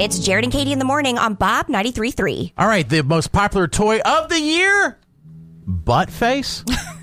It's Jared and Katie in the morning on Bob 93.3. All right, the most popular toy of the year, butt face.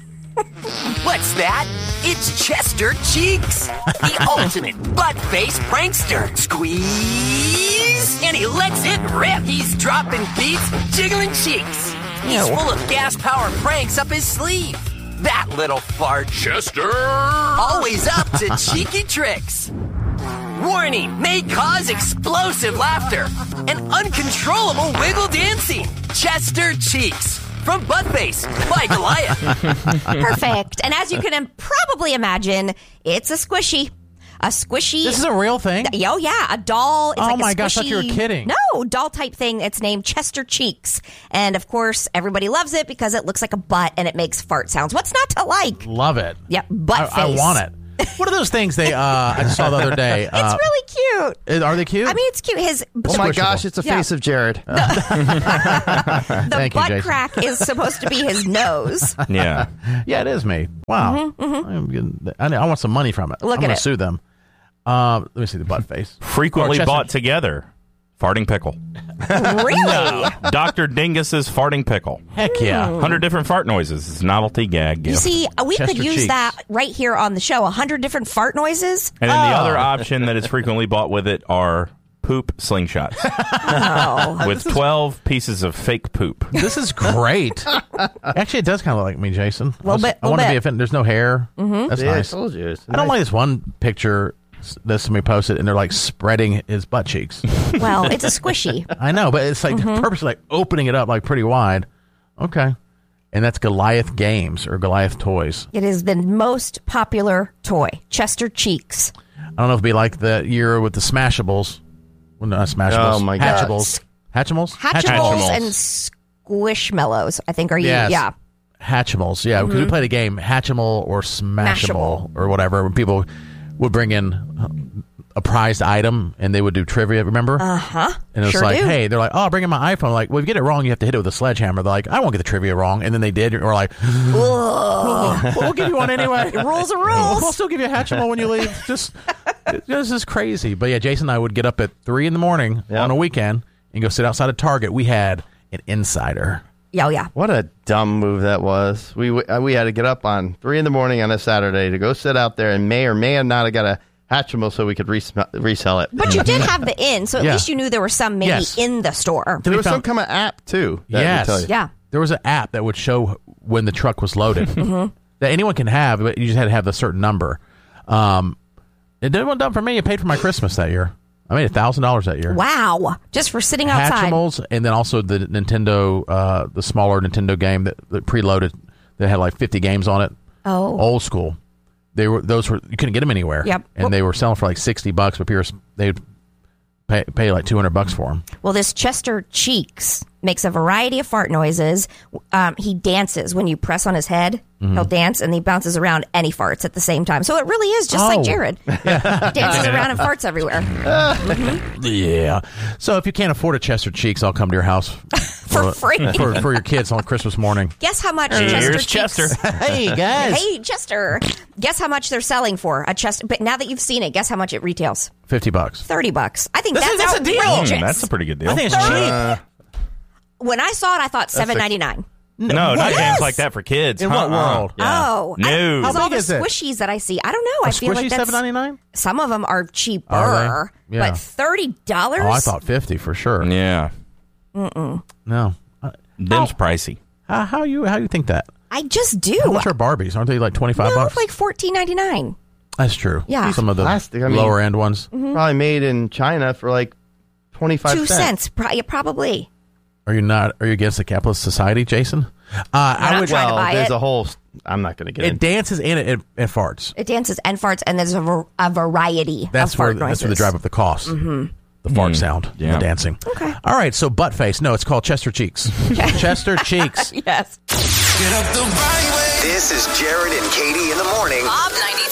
What's that? It's Chester Cheeks, the ultimate butt-face prankster. Squeeze, and he lets it rip. He's dropping beats, jiggling cheeks. He's full of gas-powered pranks up his sleeve. That little fart. Chester! Always up to cheeky tricks. Warning, may cause explosive laughter and uncontrollable wiggle dancing. Chester Cheeks. From Buttface by Goliath. Perfect. And as you can probably imagine, it's a squishy. A squishy. This is a real thing? Oh, yeah. A doll. It's oh, like my a gosh. I thought you were kidding. No, doll type thing. It's named Chester Cheeks. And, of course, everybody loves it because it looks like a butt and it makes fart sounds. What's not to like? Love it. Yep. Butt face. I want it. What are those things I just saw the other day? It's really cute. Are they cute? I mean, it's cute. Oh my gosh, it's a face of Jared. The Thank you, butt Jason. crack is supposed to be his nose. Yeah. Yeah, it is me. Wow. I want some money from it. Look I'm at gonna it. sue them. Let me see the butt face. Frequently Chester- bought together. Farting pickle. Really? Dr. Dingus's farting pickle. Heck yeah. 100 different fart noises. It's a novelty gag You gift. see, we Chester could use Cheeks. that right here on the show. 100 different fart noises. And then the other option that is frequently bought with it are poop slingshots Oh. with 12 pieces of fake poop. This is great. Actually, it does kind of look like me, Jason. Little bit, I want to little be bit. offended. There's no hair. That's Yeah, nice. I told you. It's I don't nice. like this one picture that somebody posted, and they're like spreading his butt cheeks. Well, it's a squishy. I know, but it's like purposely like opening it up like pretty wide. Okay. And that's Goliath Games or Goliath Toys. It is the most popular toy, Chester Cheeks. I don't know if it'd be like the year with the Smashables. Well, not Smashables. Oh, my God. Hatchables. Hatchimals? Hatchimals and Squishmallows, I think, are you? Yes. Yeah. Hatchimals, yeah. Because we played a game, Hatchimal or Smashimal or whatever, when people would bring in a prized item and they would do trivia, remember? Uh-huh. And it's Sure like, do. hey, they're like, oh, bring in my iPhone. Like, well, if you get it wrong, you have to hit it with a sledgehammer. They're like, I won't get the trivia wrong. And then they did. Or like, we'll give you one anyway. Rules are We'll rules. still give you a Hatchimal when you leave. Just, this is crazy. But yeah, Jason and I would get up at 3 a.m. on a weekend and go sit outside of Target. We had an insider. Oh, yeah. What a dumb move that was. We had to get up on 3 a.m. on a Saturday to go sit out there and may or may not have got a Hatchimal so we could resell it. But you did have the in, so at Yeah. least you knew there were some maybe Yes. in the store. There was found- some kind of app, too. that would Yes. tell you. Yeah. There was an app that would show when the truck was loaded that anyone can have, but you just had to have a certain number. It didn't done for me. It paid for my Christmas that year. I made $1,000 that year. Wow. Just for sitting outside. Hatchimals, and then also the Nintendo, the smaller Nintendo game that preloaded that had like 50 games on it. Oh. Old school. Those were you couldn't get them anywhere. Yep. And they were selling for like $60, but people they'd pay like $200 for them. Well, this Chester Cheeks makes a variety of fart noises. He dances when you press on his head. He'll dance, and he bounces around and he farts at the same time. So it really is just like Jared. Dances around and farts everywhere. Yeah. So if you can't afford a Chester Cheeks, I'll come to your house For free. for your kids on Christmas morning. Guess how much Here's Chester Cheeks... Chester. Hey guys, Hey, Chester. Guess how much they're selling for a Chester... But now that you've seen it, guess how much it retails? $50. $30. I think that's a deal. outrageous. That's a pretty good deal. I think it's cheap. When I saw it, I thought $7.99. No, not Yes. games like that for kids. In what world? Yeah. Oh. No. Because all big the is it? squishies that I see, I don't know. I feel like Squishy that's... $7.99? Some of them are cheaper. Are they? Yeah. But $30? Oh, I thought 50 for sure. Yeah. No. Them's pricey. How you think that? I just do. How much are Barbies? Aren't they like $25? No, like $14.99. That's true. Yeah. Some of the Plastic, I mean- lower end ones. Probably made in China for like 25 2 cents. Yeah, probably. Are you against the capitalist society, Jason? I would. trying to Well, buy there's it. a whole... I'm not going to get It into dances and it farts. It dances and farts, and there's a variety That's of where fart noises. that's where they drive up the cost. The fart sound, Yeah. the dancing. Okay. All right. So butt face. No, it's called Chester Cheeks. Chester Cheeks. Yes. This is Jared and Katie in the morning. Bob 93.